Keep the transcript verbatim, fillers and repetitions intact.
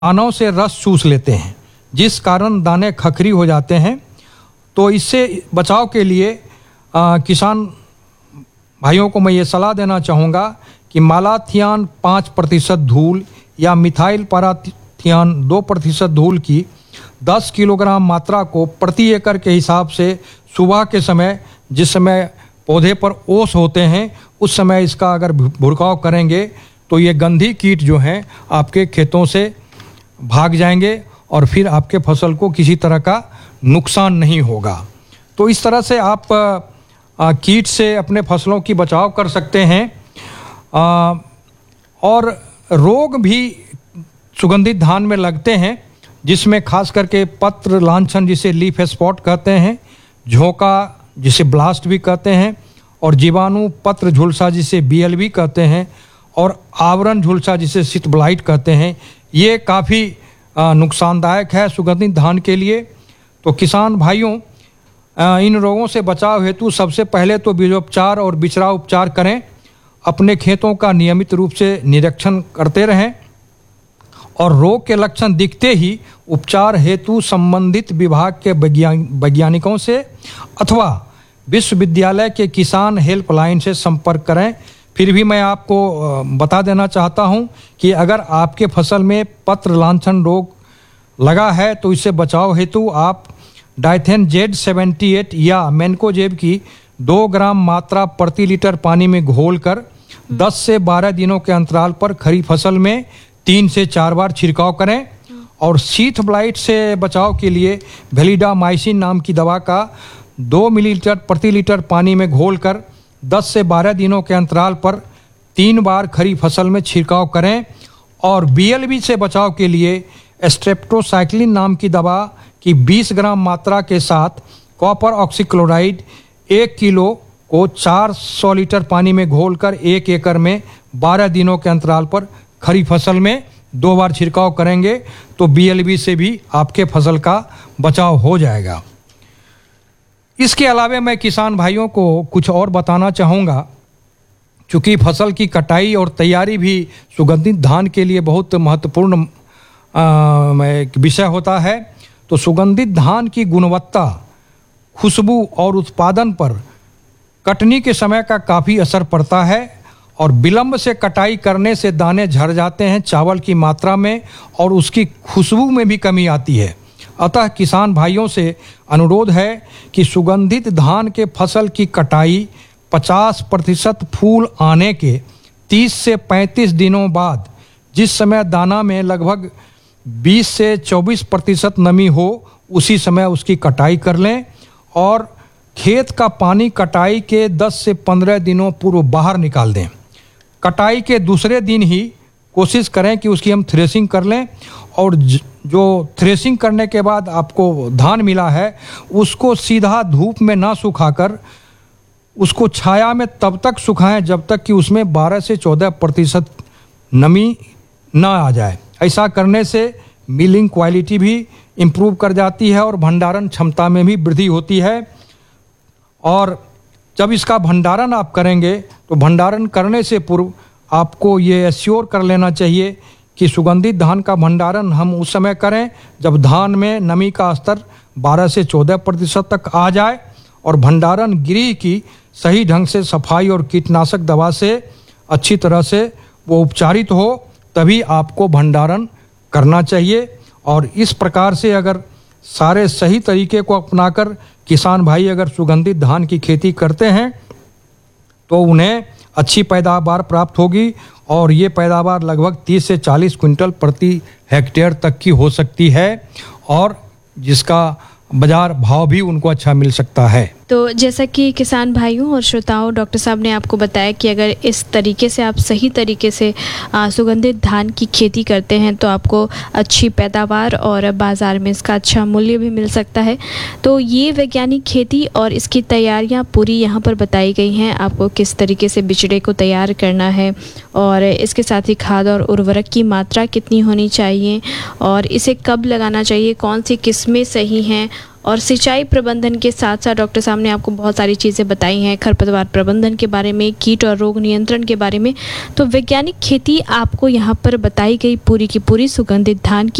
दानों से रस चूस लेते हैं, जिस कारण दाने खखरी हो जाते हैं। तो इससे बचाव के लिए आ, किसान भाइयों को मैं ये सलाह देना चाहूँगा कि मालाथियान पाँच प्रतिशत धूल या मिथाइल पाराथियान दो प्रतिशत धूल की दस किलोग्राम मात्रा को प्रति एकड़ के हिसाब से सुबह के समय, जिस समय पौधे पर ओस होते हैं, उस समय इसका अगर भुरकाव करेंगे तो ये गंधी कीट जो हैं आपके खेतों से भाग जाएंगे और फिर आपके फसल को किसी तरह का नुकसान नहीं होगा। तो इस तरह से आप आ, कीट से अपने फसलों की बचाव कर सकते हैं। आ, और रोग भी सुगंधित धान में लगते हैं, जिसमें खास करके पत्र लांछन जिसे लीफ स्पॉट कहते हैं, झोंका जिसे ब्लास्ट भी कहते हैं, और जीवाणु पत्र झुलसा जिसे बी एल बी कहते हैं, और आवरण झुलसा जिसे शीत ब्लाइट कहते हैं। ये काफ़ी नुकसानदायक है सुगंधित धान के लिए। तो किसान भाइयों, इन रोगों से बचाव हेतु सबसे पहले तो बीजोपचार और बिचरा उपचार करें। अपने खेतों का नियमित रूप से निरीक्षण करते रहें और रोग के लक्षण दिखते ही उपचार हेतु संबंधित विभाग के वैज्ञानिकों से अथवा विश्वविद्यालय के किसान हेल्पलाइन से संपर्क करें। फिर भी मैं आपको बता देना चाहता हूं कि अगर आपके फसल में पत्र लांछन रोग लगा है तो इससे बचाव हेतु आप डाइथेन जेड सेवेंटी एट या मैनकोजेब की दो ग्राम मात्रा प्रति लीटर पानी में घोलकर दस से बारह दिनों के अंतराल पर खरीफ फसल में तीन से चार बार छिड़काव करें। और शीत ब्लाइट से बचाव के लिए वेलिडामाइसिन नाम की दवा का दो मिलीलीटर प्रति लीटर पानी में घोलकर दस से बारह दिनों के अंतराल पर तीन बार खरीफ फसल में छिड़काव करें। और बी एल बी से बचाव के लिए स्ट्रेप्टोसाइक्लिन नाम की दवा की बीस ग्राम मात्रा के साथ कॉपर ऑक्सीक्लोराइड एक किलो को चार सौ लीटर पानी में घोलकर एक एकड़ में बारह दिनों के अंतराल पर खरीफ फसल में दो बार छिड़काव करेंगे तो बी एल बी से भी आपके फसल का बचाव हो जाएगा। इसके अलावा मैं किसान भाइयों को कुछ और बताना चाहूँगा। चूँकि फसल की कटाई और तैयारी भी सुगंधित धान के लिए बहुत महत्वपूर्ण विषय होता है, तो सुगंधित धान की गुणवत्ता, खुशबू और उत्पादन पर कटनी के समय का काफ़ी असर पड़ता है। और विलंब से कटाई करने से दाने झड़ जाते हैं चावल की मात्रा में और उसकी खुशबू में भी कमी आती है। अतः किसान भाइयों से अनुरोध है कि सुगंधित धान के फसल की कटाई पचास प्रतिशत फूल आने के तीस से पैंतीस दिनों बाद, जिस समय दाना में लगभग बीस से चौबीस प्रतिशत नमी हो, उसी समय उसकी कटाई कर लें। और खेत का पानी कटाई के दस से पंद्रह दिनों पूर्व बाहर निकाल दें। कटाई के दूसरे दिन ही कोशिश करें कि उसकी हम थ्रेसिंग कर लें। और जो थ्रेसिंग करने के बाद आपको धान मिला है उसको सीधा धूप में ना सुखाकर उसको छाया में तब तक सुखाएं जब तक कि उसमें बारह से चौदह प्रतिशत नमी ना आ जाए। ऐसा करने से मिलिंग क्वालिटी भी इम्प्रूव कर जाती है और भंडारण क्षमता में भी वृद्धि होती है। और जब इसका भंडारण आप करेंगे तो भंडारण करने से पूर्व आपको ये एश्योर कर लेना चाहिए कि सुगंधित धान का भंडारण हम उस समय करें जब धान में नमी का स्तर बारह से चौदह प्रतिशत तक आ जाए और भंडारण गृह की सही ढंग से सफाई और कीटनाशक दवा से अच्छी तरह से वो उपचारित हो, तभी आपको भंडारण करना चाहिए। और इस प्रकार से अगर सारे सही तरीके को अपनाकर किसान भाई अगर सुगंधित धान की खेती करते हैं तो उन्हें अच्छी पैदावार प्राप्त होगी। और ये पैदावार लगभग तीस से चालीस क्विंटल प्रति हेक्टेयर तक की हो सकती है और जिसका बाजार भाव भी उनको अच्छा मिल सकता है। तो जैसा कि किसान भाइयों और श्रोताओं, डॉक्टर साहब ने आपको बताया कि अगर इस तरीके से आप सही तरीके से आ, सुगंधित धान की खेती करते हैं तो आपको अच्छी पैदावार और बाज़ार में इसका अच्छा मूल्य भी मिल सकता है। तो ये वैज्ञानिक खेती और इसकी तैयारियां पूरी यहाँ पर बताई गई हैं। आपको किस तरीके से बिचड़े को तैयार करना है और इसके साथ ही खाद और उर्वरक की मात्रा कितनी होनी चाहिए और इसे कब लगाना चाहिए, कौन सी किस्में सही हैं और सिंचाई प्रबंधन के साथ साथ डॉक्टर साहब ने आपको बहुत सारी चीज़ें बताई हैं, खरपतवार प्रबंधन के बारे में, कीट और रोग नियंत्रण के बारे में। तो वैज्ञानिक खेती आपको यहाँ पर बताई गई पूरी की पूरी सुगंधित धान की